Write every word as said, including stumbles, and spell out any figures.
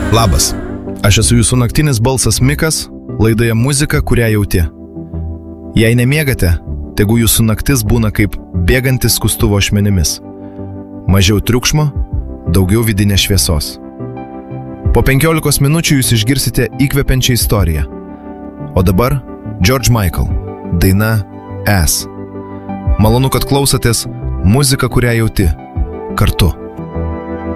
Labas, aš esu jūsų naktinis balsas Mikas, laidoje muzika, kurią jauti. Jei nemiegate, tegu jūsų naktis būna kaip bėgantis skustuvo ašmenimis. Mažiau triukšmo, daugiau vidinės šviesos. Po penkiolikos minučių jūs išgirsite įkvepiančią istoriją. O dabar George Michael, daina As. Malonu, kad klausotės muzika, kurią jauti. Kartu.